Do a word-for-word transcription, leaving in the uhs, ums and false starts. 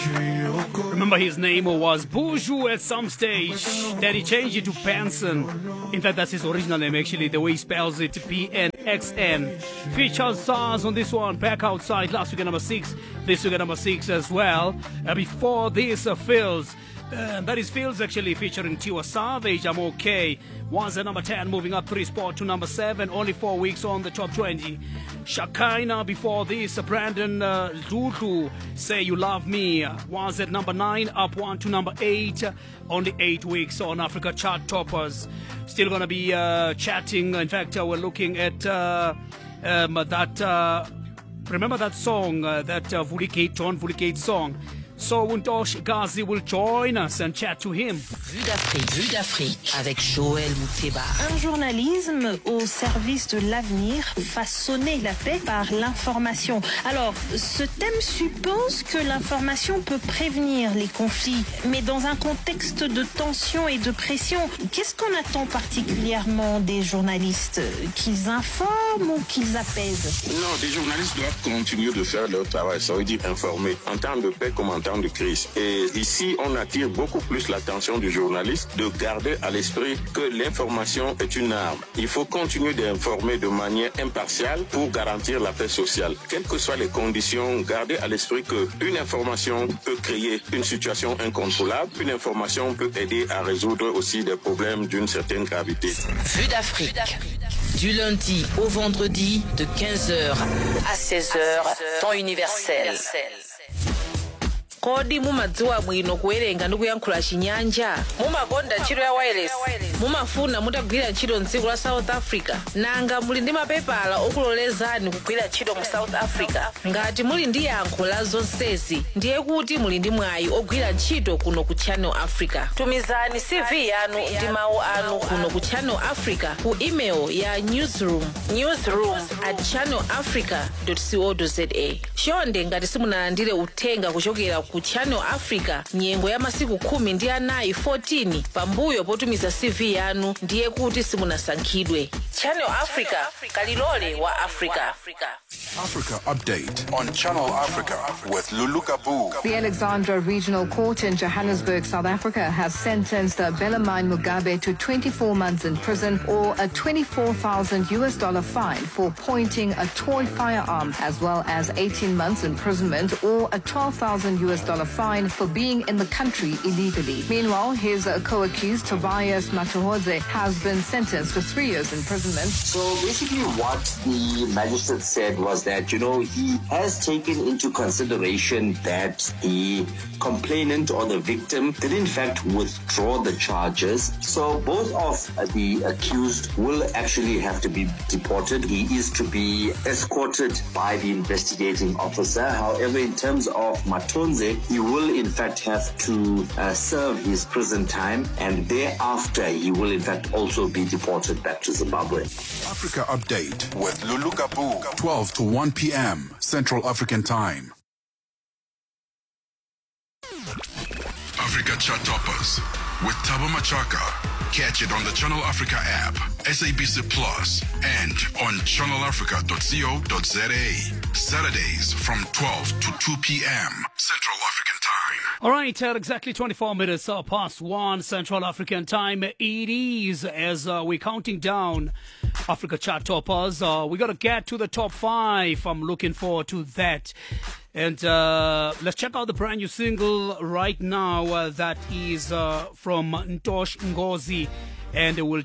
Remember, his name was Buju at some stage. Then he changed it to Benson. In fact, that's his original name, actually, the way he spells it, P N X N. Featured stars on this one, Back Outside, last week at number six, this week at number six as well. Uh, before this, uh, Fields. Uh, that is Fields actually featuring Tiwa Savage, I'm Okay. Was at number ten, moving up three spot to number seven, only four weeks on the top twenty. Shakaina before this, uh, Brandon uh, Dudu, Say You Love Me, was at number nine, up one to number eight, uh, only eight weeks on Africa Chart Toppers. Still gonna be uh, chatting, in fact uh, we're looking at uh, um, that, uh, remember that song, uh, that uh, Vulikate, John Vulikate song. So Untosh Gazi will join us and chat to him. Vue d'Afrique, Vue d'Afrique avec Joël Mouteba. Un journalisme au service de l'avenir, façonner la paix par l'information. Alors, ce thème suppose que l'information peut prévenir les conflits, mais dans un contexte de tension et de pression, qu'est-ce qu'on attend particulièrement des journalistes? Qu'ils informent ou qu'ils apaisent? Non, les journalistes doivent continuer de faire leur travail, ça veut dire informer, en temps de paix comme en temps de crise. Et ici, on attire beaucoup plus l'attention du journaliste de garder à l'esprit que l'information est une arme. Il faut continuer d'informer de manière impartiale pour garantir la paix sociale. Quelles que soient les conditions, garder à l'esprit qu'une information peut créer une situation incontrôlable. Une information peut aider à résoudre aussi des problèmes d'une certaine gravité. Vue d'Afrique. Du lundi au vendredi de quinze heures à seize heures, temps universel. Kodi mumadziwa bwino kuwerenga ndi kuyankhula chinyanja mumakonda ntchito ya wireless mumafuna mutagwira ntchito mdziko la South Africa nanga muli ndi mapepala okulolezani kugwira ntchito mu South Africa ngati muli ndi yankho la zonsezi ndiye kuti muli ndi mwayi ogwira ntchito kuno ku Channel Africa tumizani C V yanu ndi mawu anu kuno ku Channel Africa ku email ya newsroom newsroom at channel africa dot co dot za. Chonde ngati simunalandire uthenga kuchokera ku Channel Africa nyengo ya masiku khumi ndi anayi fourteen pambuyo potumiza C V yanu ndiye kuti simunasankhidwe. Channel Africa, kalilole wa Africa. Africa Update on Channel Africa with Lulu Kabu. The Alexandra Regional Court in Johannesburg, South Africa, has sentenced Bellarmine Mugabe to twenty-four months in prison or a twenty-four thousand U S dollar fine for pointing a toy firearm, as well as eighteen months imprisonment or a twelve thousand U S dollar fine for being in the country illegally. Meanwhile, his uh, co-accused Tobias Matuhodze has been sentenced to three years imprisonment. So basically what the magistrate said was that, you know, he has taken into consideration that the complainant or the victim did in fact withdraw the charges. So both of the accused will actually have to be deported. He is to be escorted by the investigating officer. However, in terms of Matonze, he will in fact have to uh, serve his prison time, and thereafter he will in fact also be deported back to Zimbabwe. Africa Update with Lulu Kabu, twelve to one p.m. Central African Time. Africa Chart Toppers with Thabo Machaka. Catch it on the Channel Africa app, S A B C Plus, and on channel africa dot co dot za. Saturdays from twelve to two p.m. Central African Time. All right, at exactly twenty-four minutes uh, past one Central African Time, it is as uh, we're counting down Africa Chart Toppers. Uh, we got to get to the top five. I'm looking forward to that. And uh, let's check out the brand new single right now uh, that is uh, from Ntosh Ngozi. And we'll